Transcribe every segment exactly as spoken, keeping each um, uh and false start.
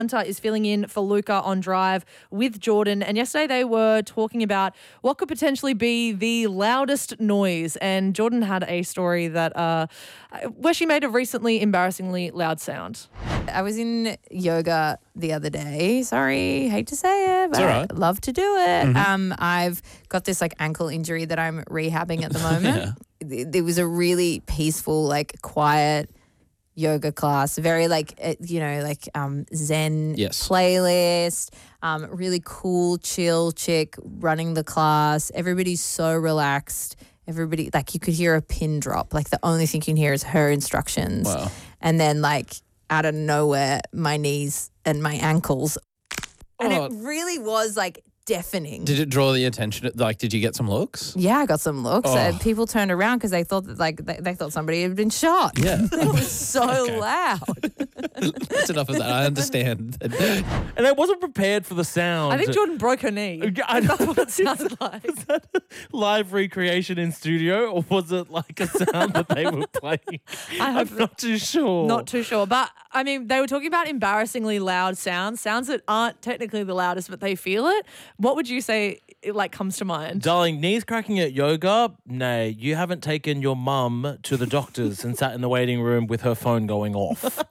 Hunter is filling in for Luca on Drive with Jordan. And yesterday they were talking about what could potentially be the loudest noise. And Jordan had a story that uh, where she made a recently embarrassingly loud sound. I was in yoga the other day. Sorry, hate to say it, but all right. I love to do it. Mm-hmm. Um, I've got this like ankle injury that I'm rehabbing at the moment. yeah. it, it was a really peaceful, like quiet yoga class, very like, uh, you know, like um, Zen yes. playlist, um, really cool, chill chick running the class. Everybody's so relaxed. Everybody, like you could hear a pin drop. Like the only thing you can hear is her instructions. Wow. And then like out of nowhere, my knees and my ankles. And oh. it really was like deafening. Did it draw the attention? Like, did you get some looks? Yeah, I got some looks. Oh. Uh, people turned around because they thought that like they, they thought somebody had been shot. Yeah. It was so loud. That's enough of that. I understand. And I wasn't prepared for the sound. I think Jordan broke her knee. I That's what it sounded like. Was that a live recreation in studio, or was it like a sound that they were playing? I I'm not too sure. Not too sure. But, I mean, they were talking about embarrassingly loud sounds, sounds that aren't technically the loudest, but they feel it. What would you say, it, like, comes to mind? Darling, knees cracking at yoga? Nay, you haven't taken your mum to the doctors and sat in the waiting room with her phone going off.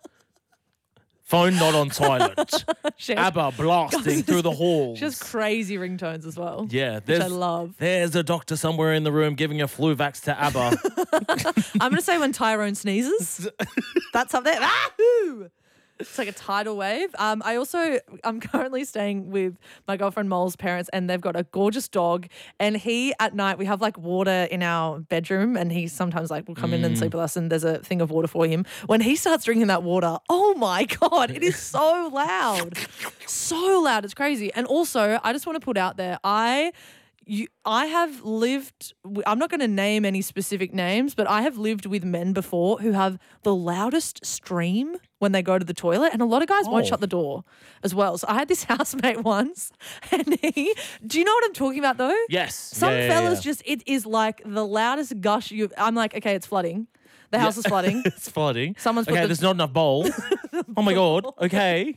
Phone not on silent. She has- ABBA blasting through the halls. She has crazy ringtones as well. Yeah, which there's, I love. There's a doctor somewhere in the room giving a flu vax to ABBA. I'm going to say when Tyrone sneezes. That's up there. Ah! It's like a tidal wave. Um, I also, I'm currently staying with my girlfriend Mole's parents, and they've got a gorgeous dog. And he, at night, we have like water in our bedroom, and he sometimes like will come mm. in and sleep with us, and there's a thing of water for him. When he starts drinking that water, oh my God, it is so loud. So loud. It's crazy. And also, I just want to put out there, I... You, I have lived, I'm not going to name any specific names, but I have lived with men before who have the loudest stream when they go to the toilet, and a lot of guys oh. won't shut the door as well. So I had this housemate once, and he, do you know what I'm talking about though? Yes. Some yeah, fellas yeah, yeah. just, it is like the loudest gush you, I'm like, okay, it's flooding. The house yeah. is flooding. It's flooding. Someone's put Okay, the, there's not enough bowl. Oh my God. Okay.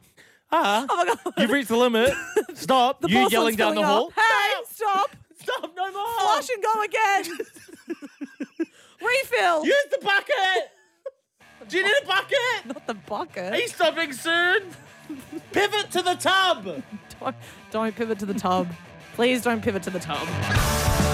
Ah, oh my God. You've reached the limit. Stop. The you yelling down the up. hall. Hey, stop. Stop, no more. Flush and go again. Refill. Use the bucket. Do you need a bucket? Not the bucket. Are you stopping soon? Pivot to the tub. Don't, don't pivot to the tub. Please don't pivot to the tub.